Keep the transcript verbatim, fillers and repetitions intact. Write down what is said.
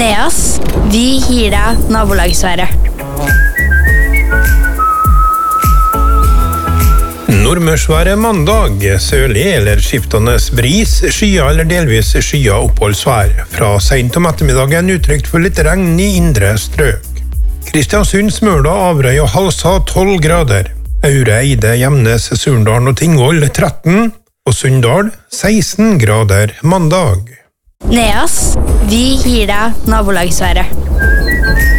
Neas, vi gir deg nabolagsværet. Nordmørsværet mandag, sørlig eller skiftende bris, skya eller delvis skya oppholdsvær. Fra sent om ettermiddagen utrygt for litt regn i indre strøk. Kristiansund, Smøla, Averøy og Halsa tolv grader. Aure, Eide, Gjemnes, Surndalen og Tingvoll tretten. Og Sunndal seksten grader mandag. Neas, vi gir deg nabolagsværet.